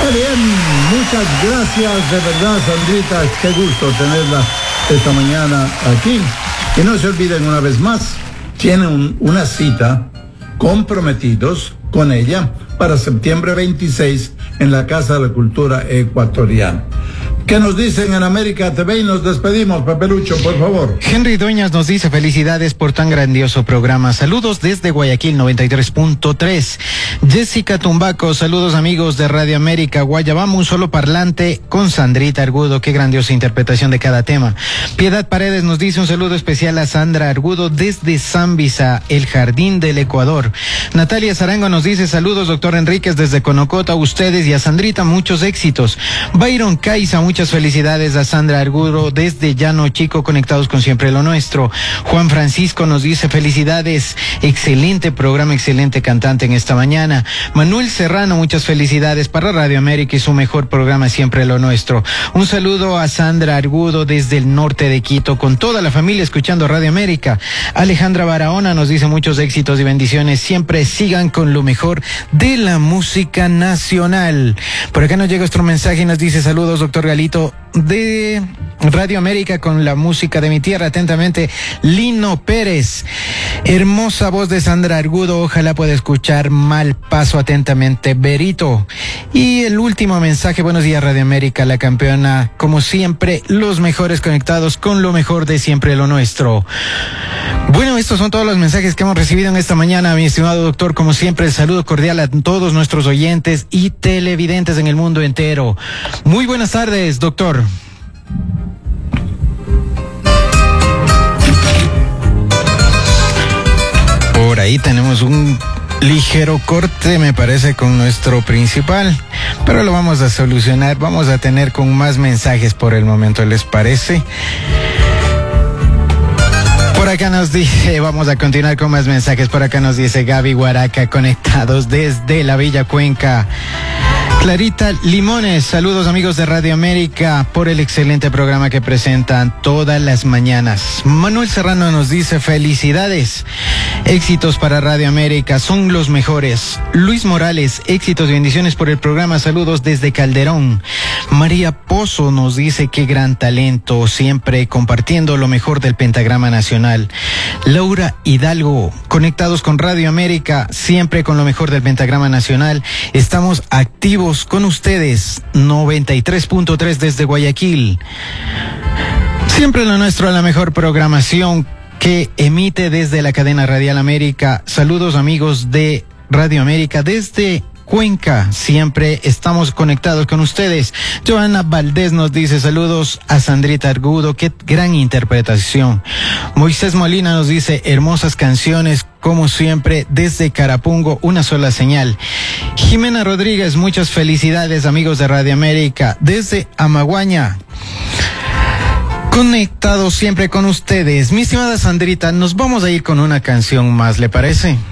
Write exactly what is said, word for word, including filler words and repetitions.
Muy bien, muchas gracias, de verdad, Sandrita, qué gusto tenerla esta mañana aquí. Y no se olviden una vez más, tienen un, una cita comprometidos con ella para septiembre veintiséis en la Casa de la Cultura Ecuatoriana. ¿Qué nos dicen en América T V? Y nos despedimos, Papelucho, por favor. Henry Dueñas nos dice felicidades por tan grandioso programa. Saludos desde Guayaquil noventa y tres punto tres. Jessica Tumbaco, saludos amigos de Radio América. Guayabamo, un solo parlante con Sandrita Argudo. Qué grandiosa interpretación de cada tema. Piedad Paredes nos dice un saludo especial a Sandra Argudo desde Zambisa, el Jardín del Ecuador. Natalia Zarango nos dice saludos, doctor Enríquez, desde Conocota, a ustedes y a Sandrita, muchos éxitos. Byron Caiza, muchas felicidades a Sandra Argudo desde Llano Chico, conectados con Siempre lo Nuestro. Juan Francisco nos dice felicidades, excelente programa, excelente cantante en esta mañana. Manuel Serrano, muchas felicidades para Radio América y su mejor programa Siempre lo Nuestro. Un saludo a Sandra Argudo desde el norte de Quito, con toda la familia escuchando Radio América. Alejandra Barahona nos dice muchos éxitos y bendiciones, siempre sigan con lo mejor de la música nacional. Por acá nos llega otro mensaje y nos dice saludos, doctor Galito de Radio América con la música de mi tierra. Atentamente, Lino Pérez. Hermosa voz de Sandra Argudo, ojalá pueda escuchar Mal Paso. Atentamente, Berito. Y el último mensaje, buenos días Radio América, la campeona, como siempre, los mejores conectados con lo mejor de Siempre lo Nuestro. Bueno, estos son todos los mensajes que hemos recibido en esta mañana, mi estimado doctor. Como siempre, el saludo cordial a todos nuestros oyentes y televidentes en el mundo entero. Muy buenas tardes, doctor. Por ahí tenemos un ligero corte, me parece, con nuestro principal, pero lo vamos a solucionar. Vamos a tener con más mensajes por el momento, ¿les parece? Por acá nos dice, vamos a continuar con más mensajes. Por acá nos dice Gaby Huaraca, conectados desde la Bella Cuenca. Clarita Limones, saludos amigos de Radio América por el excelente programa que presentan todas las mañanas. Manuel Serrano nos dice felicidades, éxitos para Radio América, son los mejores. Luis Morales, éxitos y bendiciones por el programa, saludos desde Calderón. María Pozo nos dice qué gran talento, siempre compartiendo lo mejor del pentagrama nacional. Laura Hidalgo, conectados con Radio América, siempre con lo mejor del pentagrama nacional. Estamos activos con ustedes, noventa y tres punto tres desde Guayaquil. Siempre lo nuestro, la mejor programación que emite desde la cadena Radial América. Saludos amigos de Radio América desde Cuenca, siempre estamos conectados con ustedes. Joana Valdés nos dice saludos a Sandrita Argudo, qué gran interpretación. Moisés Molina nos dice hermosas canciones, como siempre, desde Carapungo, una sola señal. Jimena Rodríguez, muchas felicidades amigos de Radio América, desde Amaguaña. Conectados siempre con ustedes. Mi estimada Sandrita, nos vamos a ir con una canción más, ¿le parece?